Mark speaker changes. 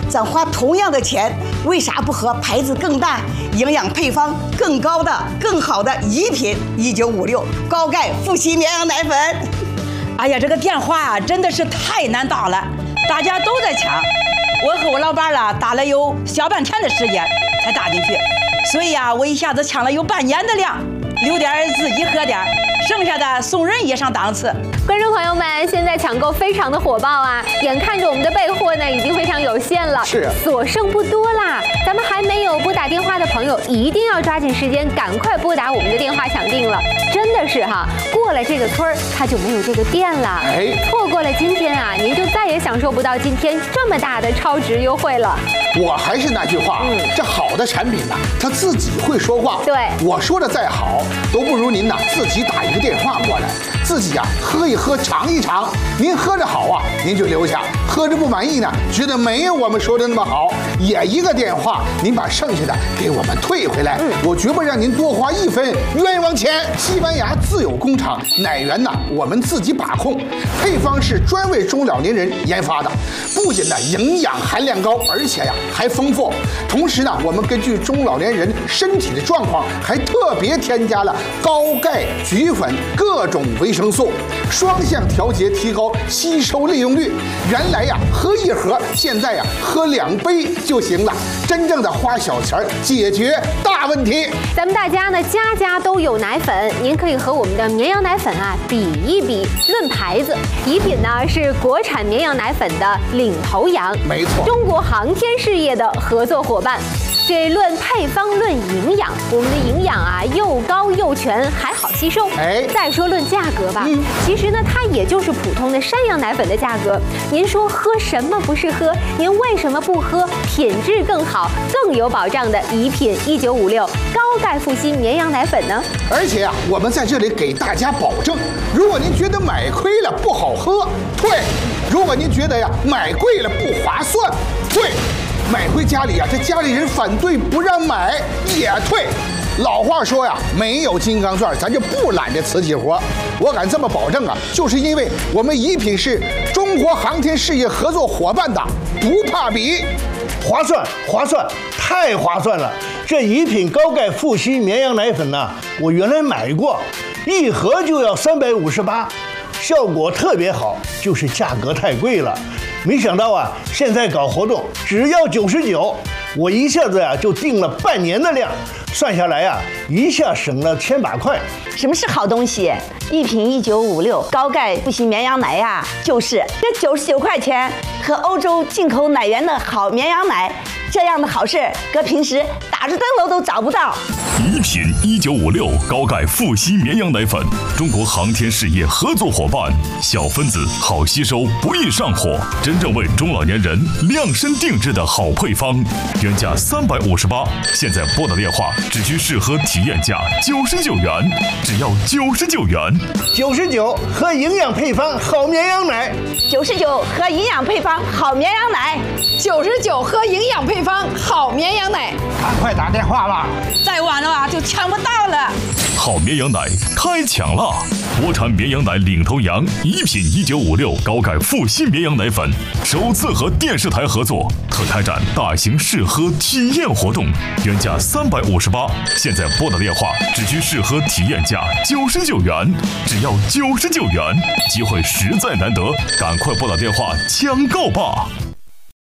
Speaker 1: 咱花同样的钱，为啥不喝牌子更大、营养配方更高的、更好的宜品1956高钙富硒绵羊奶粉？
Speaker 2: 哎呀，这个电话啊，真的是太难打了，大家都在抢。我和我老伴儿打了有小半天的时间才打进去，所以啊，我一下子抢了有半年的量，留点自己喝点，剩下的送人也上档次。
Speaker 3: 观众朋友们，现在抢购非常的火爆啊！眼看着我们的备货呢已经非常有限了，所剩不多啦。咱们还没有拨打电话的朋友，一定要抓紧时间，赶快拨打我们的电话抢订了。真的是哈，过了这个村儿，它就没有这个店了。错过了今天啊，您就再也享受不到今天这么大的超值优惠了。
Speaker 4: 我还是那句话，这好的产品呢，它自己会说话。
Speaker 3: 对，
Speaker 4: 我说的再好，都不如您呢自己打一个电话过来，自己喝一喝，尝一尝。您喝着好啊，您就留下；喝着不满意呢，觉得没有我们说的那么好，也一个电话，您把剩下的给我们退回来。我绝不让您多花1分冤枉钱。西班牙自有工厂，奶源呢我们自己把控，配方是专为中老年人研发的，不仅呢营养含量高，而且还丰富。同时呢，我们根据中老年人身体的状况，还特别添加了高钙、菊粉各种维生素，双向调节，提高吸收利用率。原来喝1盒，现在喝2杯就行了。真正的花小钱解决大问题。
Speaker 3: 咱们大家呢家家都有奶粉，您可以和我们的绵羊奶粉比一比，论牌子。宜品呢是国产绵羊奶粉的领头羊，
Speaker 4: 没错，
Speaker 3: 中国航天事业的合作伙伴。这论配方论营养，我们的营养又高又全，还好吸收。再说论价格吧，其实呢它也就是普通的山羊奶粉的价格。您说喝什么不是喝？您为什么不喝品质更好、更有保障的宜品1956高钙富硒绵羊奶粉呢？
Speaker 4: 而且我们在这里给大家保证，如果您觉得买亏了不好喝，退；如果您觉得买贵了不划算，退。买回家里这家里人反对不让买也退。老话说没有金刚钻，咱就不揽这瓷器活。我敢这么保证就是因为我们宜品是中国航天事业合作伙伴的，不怕比。
Speaker 5: 划算，划算，太划算了！这宜品高钙富硒绵羊奶粉呢，我原来买过，1盒就要358，效果特别好，就是价格太贵了。没想到现在搞活动只要99，我一下子就订了半年的量，算下来一下省了1000把块。
Speaker 1: 什么是好东西？宜品1956高钙富硒绵羊奶就是这99块钱和欧洲进口奶源的好绵羊奶，这样的好事搁平时打着灯笼都找不到。
Speaker 6: 宜品1956高钙富硒绵羊奶粉，中国航天事业合作伙伴，小分子好吸收，不易上火，真正为中老年人量身定制的好配方，原价358，现在拨打电话只需试喝体验价99元，只要99元。
Speaker 5: 99喝营养配方好绵羊奶
Speaker 1: ，99喝营养配方好绵羊奶
Speaker 7: ，99喝营养配方好绵羊奶。
Speaker 4: 赶快打电话吧，
Speaker 2: 再晚了就抢不到了。
Speaker 6: 好绵羊奶开抢了！国产绵羊奶领头羊宜品1956高钙富硒绵羊奶粉，首次和电视台合作，特开展大型试喝体验活动，原价358，现在拨打电话只需试喝体验价99元，只要99元，机会实在难得，赶快拨打电话抢购吧！